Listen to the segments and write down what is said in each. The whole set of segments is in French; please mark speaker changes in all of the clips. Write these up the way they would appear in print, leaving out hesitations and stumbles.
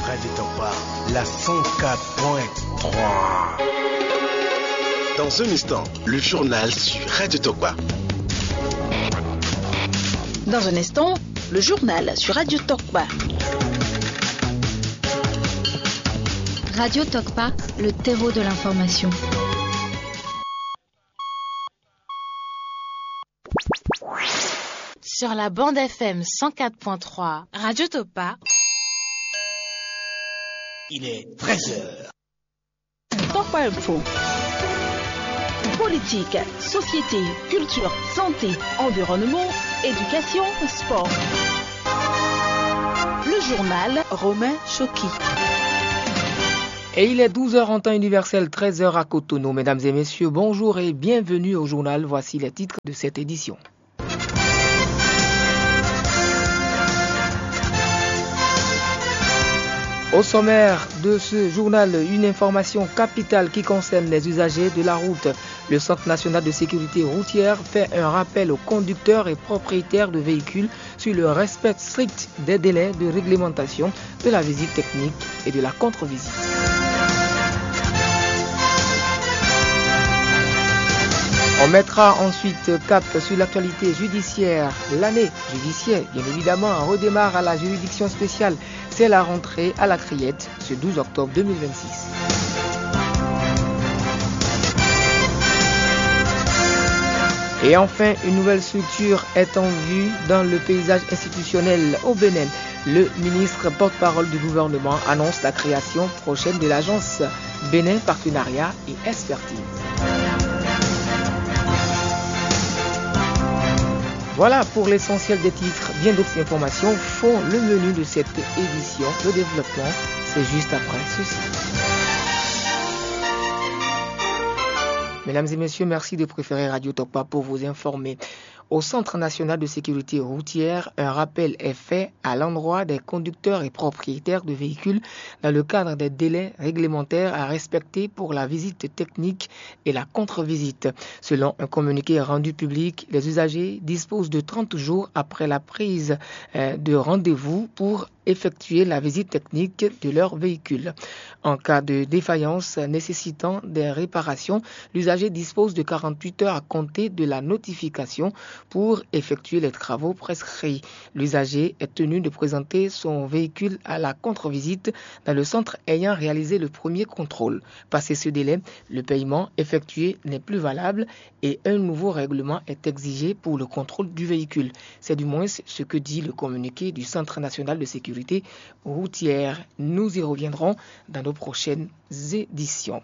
Speaker 1: Radio Tokpa, la 104.3. Dans un instant, le journal sur Radio Tokpa.
Speaker 2: Dans un instant, le journal sur Radio Tokpa.
Speaker 3: Radio Tokpa, le terreau de l'information.
Speaker 4: Sur la bande FM 104.3, Radio Tokpa.
Speaker 1: Il est 13h.
Speaker 2: Tokpa Info. Politique, société, culture, santé, environnement, éducation, sport. Le journal Romain Choki.
Speaker 5: Et il est 12h en temps universel, 13h à Cotonou. Mesdames et messieurs, bonjour et bienvenue au journal. Voici les titres de cette édition. Au sommaire de ce journal, une information capitale qui concerne les usagers de la route. Le Centre national de sécurité routière fait un rappel aux conducteurs et propriétaires de véhicules sur le respect strict des délais de réglementation de la visite technique et de la contre-visite. On mettra ensuite cap sur l'actualité judiciaire. L'année judiciaire, bien évidemment, redémarre à la juridiction spéciale. C'est la rentrée à la Criette ce 12 octobre 2026. Et enfin, une nouvelle structure est en vue dans le paysage institutionnel au Bénin. Le ministre porte-parole du gouvernement annonce la création prochaine de l'agence Bénin Partenariat et Expertise. Voilà pour l'essentiel des titres. Bien d'autres informations font le menu de cette édition. Le développement, c'est juste après ceci. Mesdames et messieurs, merci de préférer Radio Tokpa pour vous informer. Au Centre national de sécurité routière, un rappel est fait à l'endroit des conducteurs et propriétaires de véhicules dans le cadre des délais réglementaires à respecter pour la visite technique et la contre-visite. Selon un communiqué rendu public, les usagers disposent de 30 jours après la prise de rendez-vous pour effectuer la visite technique de leur véhicule. En cas de défaillance nécessitant des réparations, l'usager dispose de 48 heures à compter de la notification pour effectuer les travaux prescrits. L'usager est tenu de présenter son véhicule à la contre-visite dans le centre ayant réalisé le premier contrôle. Passé ce délai, le paiement effectué n'est plus valable et un nouveau règlement est exigé pour le contrôle du véhicule. C'est du moins ce que dit le communiqué du Centre national de sécurité routière. Nous y reviendrons dans nos prochaines éditions.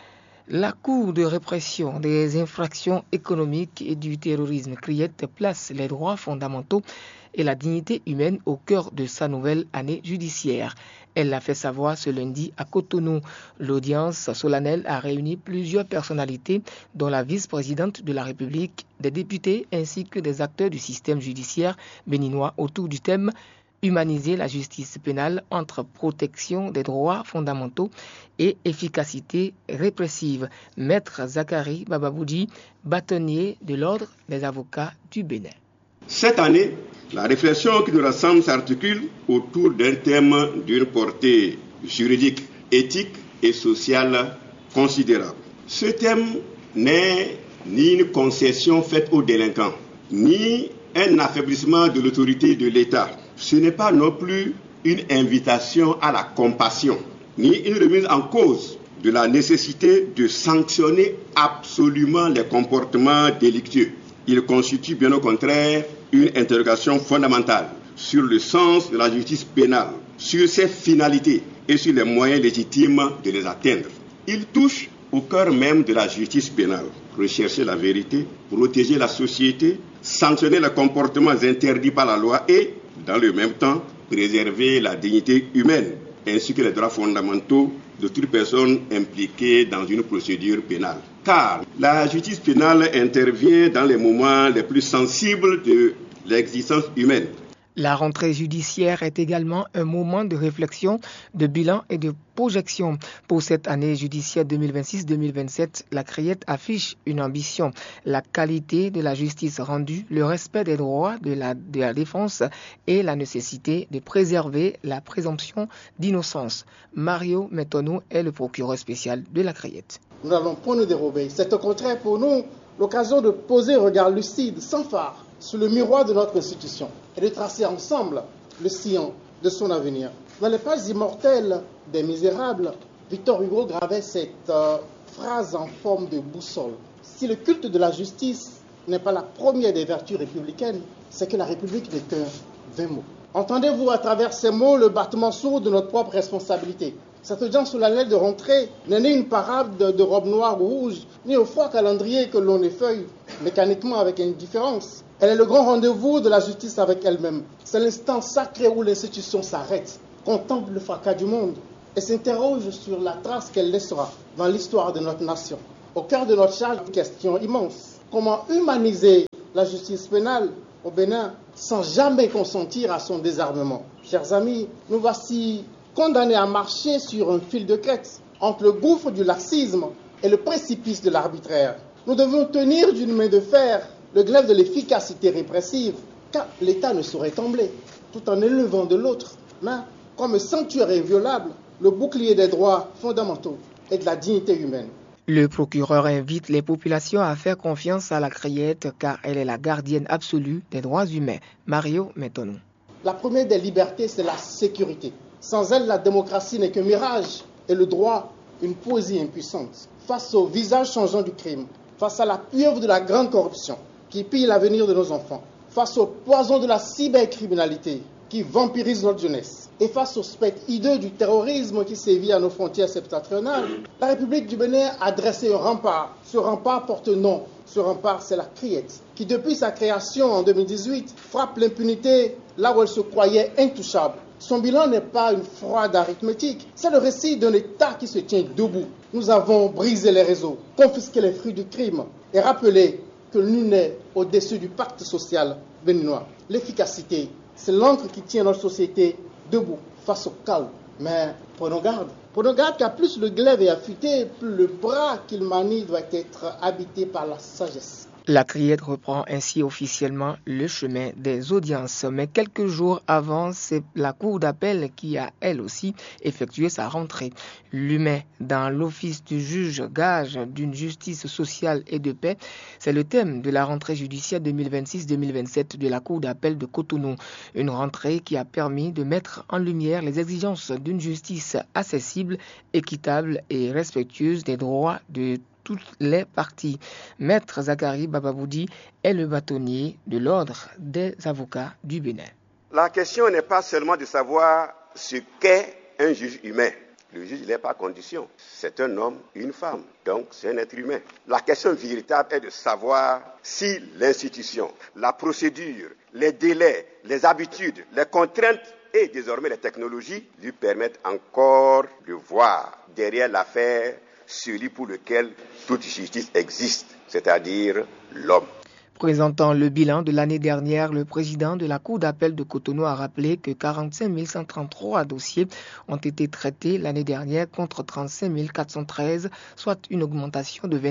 Speaker 5: La Cour de répression des infractions économiques et du terrorisme Criette place les droits fondamentaux et la dignité humaine au cœur de sa nouvelle année judiciaire. Elle l'a fait savoir ce lundi à Cotonou. L'audience solennelle a réuni plusieurs personnalités, dont la vice-présidente de la République, des députés ainsi que des acteurs du système judiciaire béninois autour du thème humaniser la justice pénale entre protection des droits fondamentaux et efficacité répressive. Maître Zachary Bababoudji, bâtonnier de l'Ordre des avocats du Bénin.
Speaker 6: Cette année, la réflexion qui nous rassemble s'articule autour d'un thème d'une portée juridique, éthique et sociale considérable. Ce thème n'est ni une concession faite aux délinquants, ni un affaiblissement de l'autorité de l'État. Ce n'est pas non plus une invitation à la compassion, ni une remise en cause de la nécessité de sanctionner absolument les comportements délictueux. Il constitue bien au contraire une interrogation fondamentale sur le sens de la justice pénale, sur ses finalités et sur les moyens légitimes de les atteindre. Il touche au cœur même de la justice pénale. Rechercher la vérité, protéger la société, sanctionner les comportements interdits par la loi et, dans le même temps, préserver la dignité humaine ainsi que les droits fondamentaux de toute personne impliquée dans une procédure pénale. Car la justice pénale intervient dans les moments les plus sensibles de l'existence humaine.
Speaker 5: La rentrée judiciaire est également un moment de réflexion, de bilan et de projection. Pour cette année judiciaire 2026-2027, la CRIET affiche une ambition, la qualité de la justice rendue, le respect des droits de la défense et la nécessité de préserver la présomption d'innocence. Mario Metonou est le procureur spécial de la CRIET.
Speaker 7: Nous n'allons pas nous dérober. C'est au contraire pour nous l'occasion de poser un regard lucide, sans phare, sur le miroir de notre institution et de tracer ensemble le sillon de son avenir. Dans les pages immortelles des Misérables, Victor Hugo gravait cette phrase en forme de boussole. Si le culte de la justice n'est pas la première des vertus républicaines, c'est que la République n'est qu'un vain mot. Entendez-vous à travers ces mots le battement sourd de notre propre responsabilité? Cette audience solennelle de rentrée n'est ni une parade de robe noire ou rouge, ni au froid calendrier que l'on effeuille mécaniquement avec indifférence. Elle est le grand rendez-vous de la justice avec elle-même. C'est l'instant sacré où l'institution s'arrête, contemple le fracas du monde et s'interroge sur la trace qu'elle laissera dans l'histoire de notre nation. Au cœur de notre charge, une question immense. Comment humaniser la justice pénale au Bénin sans jamais consentir à son désarmement? Chers amis, nous voici condamnés à marcher sur un fil de crête entre le gouffre du laxisme et le précipice de l'arbitraire. Nous devons tenir d'une main de fer le glaive de l'efficacité répressive, car l'État ne saurait trembler, tout en élevant de l'autre main, comme sanctuaire inviolable, le bouclier des droits fondamentaux et de la dignité humaine.
Speaker 5: Le procureur invite les populations à faire confiance à la CRIET car elle est la gardienne absolue des droits humains. Mario Metonou.
Speaker 7: La première des libertés, c'est la sécurité. Sans elle, la démocratie n'est qu'un mirage et le droit, une poésie impuissante. Face au visage changeant du crime, face à la pieuvre de la grande corruption qui pille l'avenir de nos enfants, face au poison de la cybercriminalité qui vampirise notre jeunesse et face au spectre hideux du terrorisme qui sévit à nos frontières septentrionales, la République du Bénin a dressé un rempart. Ce rempart porte nom. Ce rempart, c'est la CRIET, qui depuis sa création en 2018 frappe l'impunité là où elle se croyait intouchable. Son bilan n'est pas une froide arithmétique, c'est le récit d'un État qui se tient debout. Nous avons brisé les réseaux, confisqué les fruits du crime et rappelé que nul n'est au-dessus du pacte social béninois. L'efficacité, c'est l'encre qui tient notre société debout face au chaos. Mais prenons garde car plus le glaive est affûté, plus le bras qu'il manie doit être habité par la sagesse.
Speaker 5: La CRIET reprend ainsi officiellement le chemin des audiences. Mais quelques jours avant, c'est la Cour d'appel qui a, elle aussi, effectué sa rentrée. L'humain dans l'office du juge, gage d'une justice sociale et de paix, c'est le thème de la rentrée judiciaire 2026-2027 de la Cour d'appel de Cotonou. Une rentrée qui a permis de mettre en lumière les exigences d'une justice accessible, équitable et respectueuse des droits de toutes les parties. Maître Zakari Bababoudi est le bâtonnier de l'ordre des avocats du Bénin.
Speaker 6: La question n'est pas seulement de savoir ce qu'est un juge humain. Le juge n'est pas condition. C'est un homme, une femme. Donc, c'est un être humain. La question véritable est de savoir si l'institution, la procédure, les délais, les habitudes, les contraintes et désormais les technologies lui permettent encore de voir derrière l'affaire celui pour lequel toute justice existe, c'est-à-dire l'homme.
Speaker 5: Présentant le bilan de l'année dernière, le président de la Cour d'appel de Cotonou a rappelé que 45 133 dossiers ont été traités l'année dernière contre 35 413, soit une augmentation de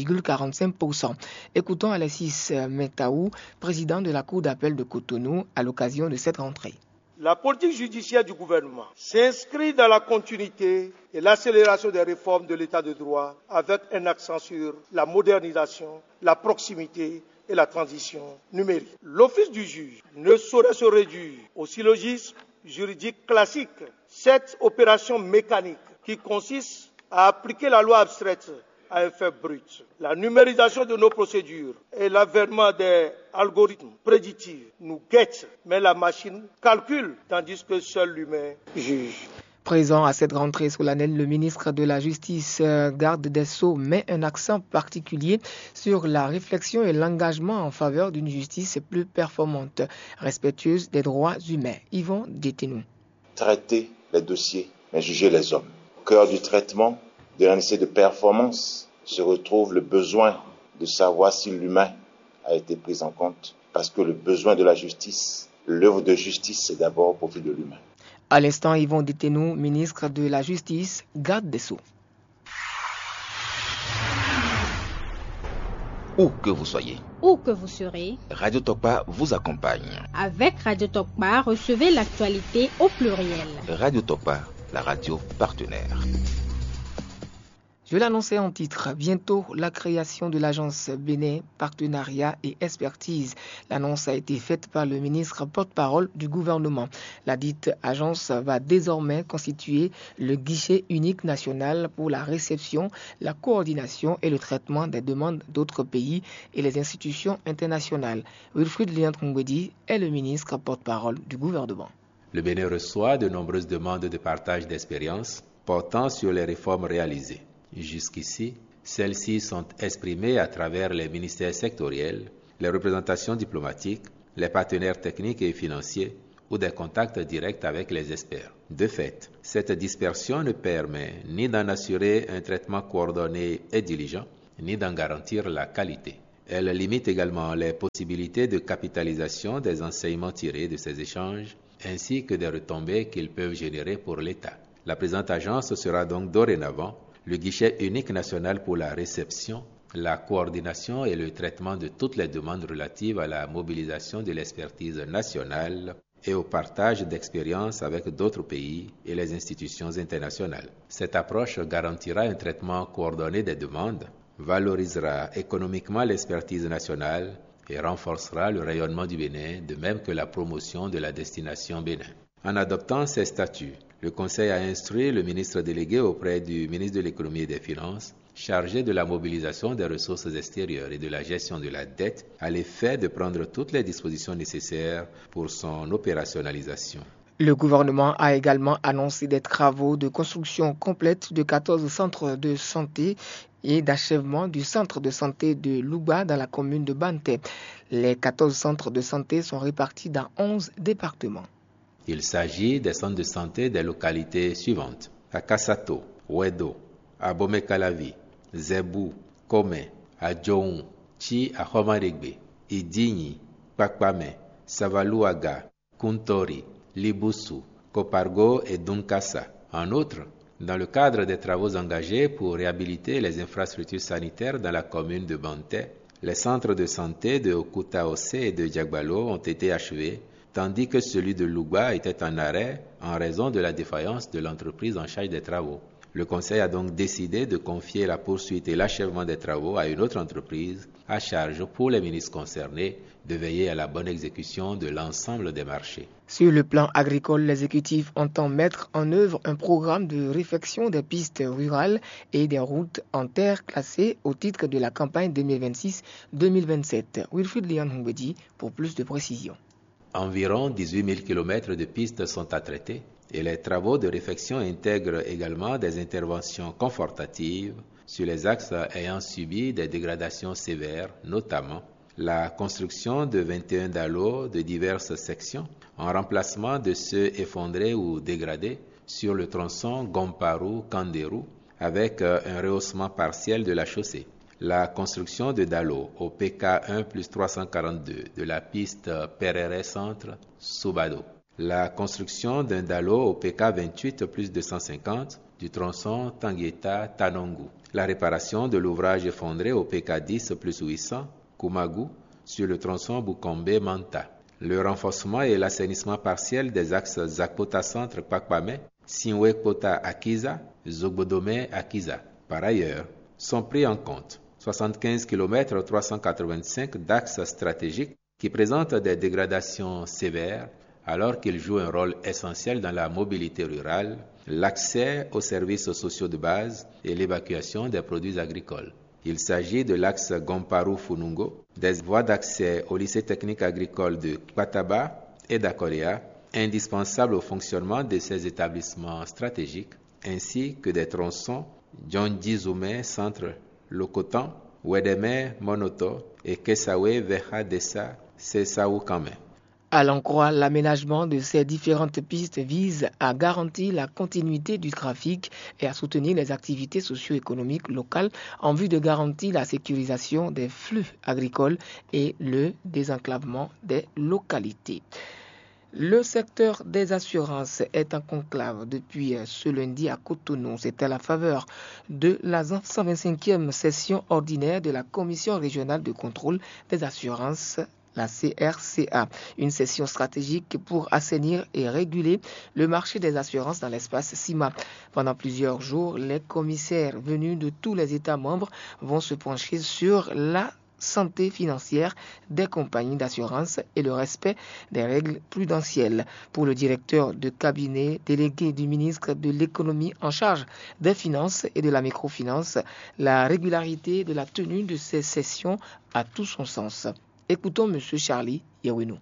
Speaker 5: 27,45%. Écoutons Alexis Metaou, président de la Cour d'appel de Cotonou, à l'occasion de cette rentrée.
Speaker 8: La politique judiciaire du gouvernement s'inscrit dans la continuité et l'accélération des réformes de l'état de droit avec un accent sur la modernisation, la proximité et la transition numérique. L'office du juge ne saurait se réduire au syllogisme juridique classique. Cette opération mécanique qui consiste à appliquer la loi abstraite à effet brut. La numérisation de nos procédures et l'avènement des algorithmes prédictifs nous guettent, mais la machine calcule, tandis que seul l'humain juge.
Speaker 5: Présent à cette rentrée solennelle, le ministre de la Justice, garde des Sceaux, met un accent particulier sur la réflexion et l'engagement en faveur d'une justice plus performante, respectueuse des droits humains. Yvon Détenou.
Speaker 9: Traiter les dossiers, mais juger les hommes. Au cœur du traitement de la nécessité de performance se retrouve le besoin de savoir si l'humain a été pris en compte, parce que le besoin de la justice L'œuvre de justice, c'est d'abord au profit de l'humain.
Speaker 5: À l'instant, Yvon Déténou, ministre de la Justice, garde des Sceaux.
Speaker 10: Où que vous soyez,
Speaker 11: où que vous serez,
Speaker 10: Radio Tokpa vous accompagne.
Speaker 11: Avec Radio Tokpa, recevez l'actualité au pluriel.
Speaker 10: Radio Tokpa, la radio partenaire.
Speaker 5: Je l'annonçais en titre, bientôt la création de l'agence Bénin, partenariat et expertise. L'annonce a été faite par le ministre porte-parole du gouvernement. La dite agence va désormais constituer le guichet unique national pour la réception, la coordination et le traitement des demandes d'autres pays et les institutions internationales. Wilfried Liant-Mungwedi est le ministre porte-parole du gouvernement.
Speaker 12: Le Bénin reçoit de nombreuses demandes de partage d'expériences portant sur les réformes réalisées. Jusqu'ici, celles-ci sont exprimées à travers les ministères sectoriels, les représentations diplomatiques, les partenaires techniques et financiers ou des contacts directs avec les experts. De fait, cette dispersion ne permet ni d'en assurer un traitement coordonné et diligent, ni d'en garantir la qualité. Elle limite également les possibilités de capitalisation des enseignements tirés de ces échanges, ainsi que des retombées qu'ils peuvent générer pour l'État. La présente agence sera donc dorénavant le guichet unique national pour la réception, la coordination et le traitement de toutes les demandes relatives à la mobilisation de l'expertise nationale et au partage d'expériences avec d'autres pays et les institutions internationales. Cette approche garantira un traitement coordonné des demandes, valorisera économiquement l'expertise nationale et renforcera le rayonnement du Bénin, de même que la promotion de la destination Bénin. En adoptant ces statuts, le Conseil a instruit le ministre délégué auprès du ministre de l'Économie et des Finances, chargé de la mobilisation des ressources extérieures et de la gestion de la dette, à l'effet de prendre toutes les dispositions nécessaires pour son opérationnalisation.
Speaker 5: Le gouvernement a également annoncé des travaux de construction complète de 14 centres de santé et d'achèvement du centre de santé de Louba dans la commune de Banté. Les 14 centres de santé sont répartis dans 11 départements.
Speaker 12: Il s'agit des centres de santé des localités suivantes: à Kassato, Wedo, à Bomekalavi, Zebou, Kome, à Djoun, Chi à Homarigbe, Idigni, Pakpame, Savaluaga, Kuntori, Libusu, Kopargo et Dunkasa. En outre, dans le cadre des travaux engagés pour réhabiliter les infrastructures sanitaires dans la commune de Banté, les centres de santé de Okutaose et de Djagbalo ont été achevés, tandis que celui de Louba était en arrêt en raison de la défaillance de l'entreprise en charge des travaux. Le Conseil a donc décidé de confier la poursuite et l'achèvement des travaux à une autre entreprise, à charge pour les ministres concernés de veiller à la bonne exécution de l'ensemble des marchés.
Speaker 5: Sur le plan agricole, l'exécutif entend mettre en œuvre un programme de réfection des pistes rurales et des routes en terre classées au titre de la campagne 2026-2027. Wilfried Lian-Hungwedi pour plus de précisions.
Speaker 12: Environ 18 000 km de pistes sont à traiter et les travaux de réfection intègrent également des interventions confortatives sur les axes ayant subi des dégradations sévères, notamment la construction de 21 dallos de diverses sections en remplacement de ceux effondrés ou dégradés sur le tronçon Gomparu-Kanderou avec un rehaussement partiel de la chaussée. La construction de dallos au PK1 plus 342 de la piste Perere Centre Soubado. La construction d'un dallo au PK28 plus 250 du tronçon Tangueta-Tanongu. La réparation de l'ouvrage effondré au PK10 plus 800 Kumagu sur le tronçon Bukombe-Manta. Le renforcement et l'assainissement partiel des axes Zakpota-Centre Pakpame, Sinwekpota-Akiza, Zogbodome-Akiza. Par ailleurs, sont pris en compte 75 km 385 d'axes stratégiques qui présentent des dégradations sévères alors qu'ils jouent un rôle essentiel dans la mobilité rurale, l'accès aux services sociaux de base et l'évacuation des produits agricoles. Il s'agit de l'axe Gomparu-Funungo, des voies d'accès au lycée technique agricole de Kwataba et d'Akorea, indispensables au fonctionnement de ces établissements stratégiques, ainsi que des tronçons Djondjizume Centre Lokotan, Wedeme Monoto et Kesawe Veha Dessa Sesaoukame.
Speaker 5: À l'en croire, l'aménagement de ces différentes pistes vise à garantir la continuité du trafic et à soutenir les activités socio-économiques locales en vue de garantir la sécurisation des flux agricoles et le désenclavement des localités. Le secteur des assurances est en conclave depuis ce lundi à Cotonou. C'est à la faveur de la 125e session ordinaire de la Commission régionale de contrôle des assurances, la CRCA, une session stratégique pour assainir et réguler le marché des assurances dans l'espace CIMA. Pendant plusieurs jours, les commissaires venus de tous les États membres vont se pencher sur la santé financière des compagnies d'assurance et le respect des règles prudentielles. Pour le directeur de cabinet délégué du ministre de l'économie en charge des finances et de la microfinance, la régularité de la tenue de ces sessions a tout son sens. Écoutons M. Charlie Yewino.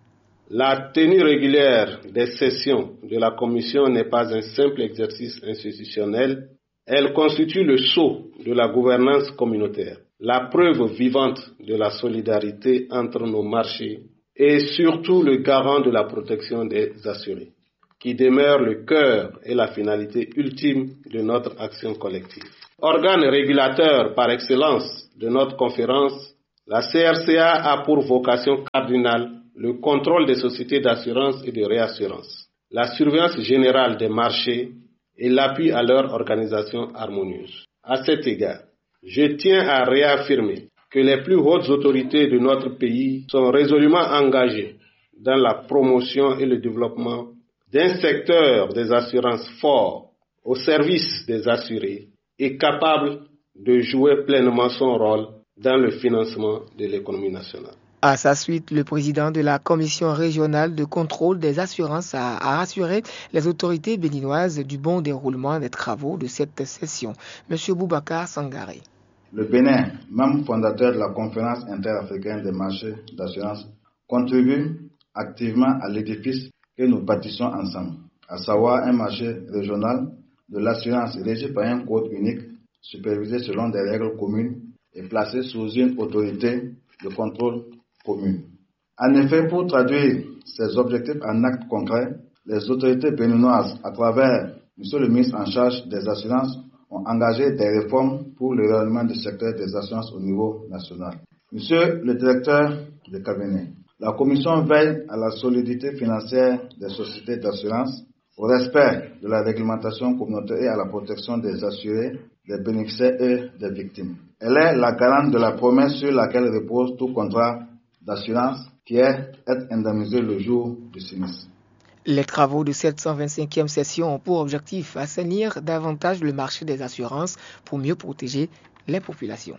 Speaker 13: La tenue régulière des sessions de la Commission n'est pas un simple exercice institutionnel, elle constitue le sceau de la gouvernance communautaire, la preuve vivante de la solidarité entre nos marchés et surtout le garant de la protection des assurés, qui demeure le cœur et la finalité ultime de notre action collective. Organe régulateur par excellence de notre conférence, la CRCA a pour vocation cardinale le contrôle des sociétés d'assurance et de réassurance, la surveillance générale des marchés et l'appui à leur organisation harmonieuse. À cet égard, je tiens à réaffirmer que les plus hautes autorités de notre pays sont résolument engagées dans la promotion et le développement d'un secteur des assurances fort au service des assurés et capable de jouer pleinement son rôle dans le financement de l'économie nationale.
Speaker 5: À sa suite, le président de la Commission régionale de contrôle des assurances a rassuré les autorités béninoises du bon déroulement des travaux de cette session. M. Boubacar Sangaré.
Speaker 14: Le Bénin, membre fondateur de la conférence interafricaine des marchés d'assurance, contribue activement à l'édifice que nous bâtissons ensemble, à savoir un marché régional de l'assurance régi par un code unique, supervisé selon des règles communes et placé sous une autorité de contrôle commune. En effet, pour traduire ces objectifs en actes concrets, les autorités béninoises, à travers M. le ministre en charge des assurances, ont engagé des réformes pour le rayonnement du secteur des assurances au niveau national. Monsieur le directeur de cabinet, la Commission veille à la solidité financière des sociétés d'assurance, au respect de la réglementation communautaire et à la protection des assurés, des bénéficiaires et des victimes. Elle est la garante de la promesse sur laquelle repose tout contrat d'assurance qui est être indemnisé le jour du sinistre.
Speaker 5: Les travaux de cette 125e session ont pour objectif assainir davantage le marché des assurances pour mieux protéger les populations.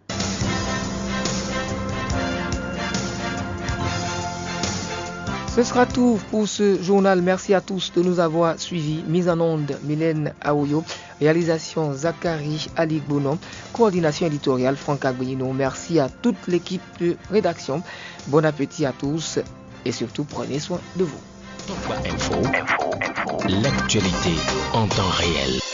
Speaker 5: Ce sera tout pour ce journal. Merci à tous de nous avoir suivis. Mise en onde, Mylène Aoyo. Réalisation, Zachary Ali-Bono. Coordination éditoriale, Franck Agbonino. Merci à toute l'équipe de rédaction. Bon appétit à tous et surtout prenez soin de vous.
Speaker 1: Tokpa Info. L'actualité en temps réel.